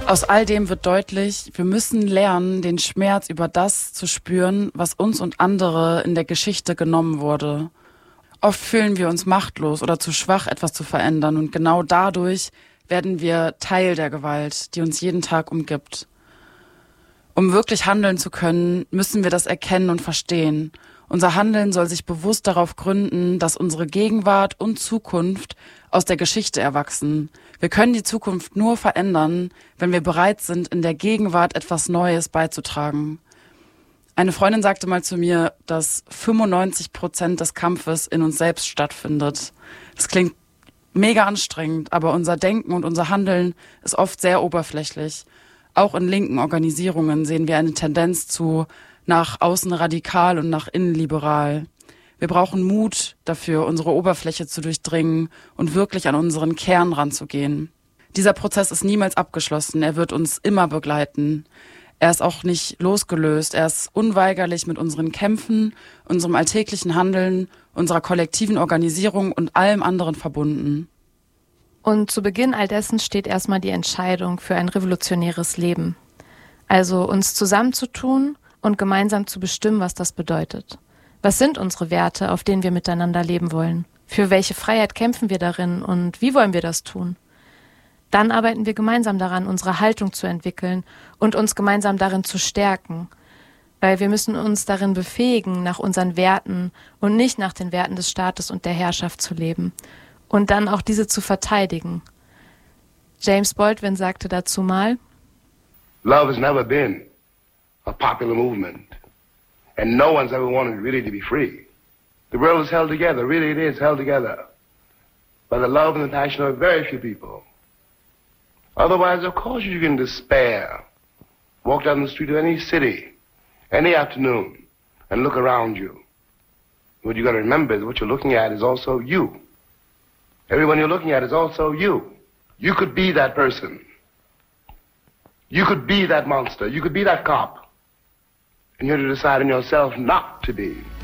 Aus all dem wird deutlich, wir müssen lernen, den Schmerz über das zu spüren, was uns und andere in der Geschichte genommen wurde. Oft fühlen wir uns machtlos oder zu schwach, etwas zu verändern, und genau dadurch werden wir Teil der Gewalt, die uns jeden Tag umgibt. Um wirklich handeln zu können, müssen wir das erkennen und verstehen. Unser Handeln soll sich bewusst darauf gründen, dass unsere Gegenwart und Zukunft aus der Geschichte erwachsen. Wir können die Zukunft nur verändern, wenn wir bereit sind, in der Gegenwart etwas Neues beizutragen. Eine Freundin sagte mal zu mir, dass 95% des Kampfes in uns selbst stattfindet. Das klingt mega anstrengend, aber unser Denken und unser Handeln ist oft sehr oberflächlich. Auch in linken Organisierungen sehen wir eine Tendenz zu nach außen radikal und nach innen liberal. Wir brauchen Mut dafür, unsere Oberfläche zu durchdringen und wirklich an unseren Kern ranzugehen. Dieser Prozess ist niemals abgeschlossen, er wird uns immer begleiten. Er ist auch nicht losgelöst, er ist unweigerlich mit unseren Kämpfen, unserem alltäglichen Handeln, unserer kollektiven Organisierung und allem anderen verbunden. Und zu Beginn all dessen steht erstmal die Entscheidung für ein revolutionäres Leben. Also uns zusammenzutun und gemeinsam zu bestimmen, was das bedeutet. Was sind unsere Werte, auf denen wir miteinander leben wollen? Für welche Freiheit kämpfen wir darin und wie wollen wir das tun? Dann arbeiten wir gemeinsam daran, unsere Haltung zu entwickeln und uns gemeinsam darin zu stärken. Weil wir müssen uns darin befähigen, nach unseren Werten und nicht nach den Werten des Staates und der Herrschaft zu leben. Und dann auch diese zu verteidigen. James Baldwin sagte dazu mal: Love has never been a popular movement. And no one's ever wanted really to be free. The world is held together, really it is held together, by the love and the passion of very few people. Otherwise, of course, you can despair. Walk down the street of any city, any afternoon, and look around you. What you got to remember is what you're looking at is also you. Everyone you're looking at is also you. You could be that person. You could be that monster. You could be that cop. And you have to decide in yourself not to be.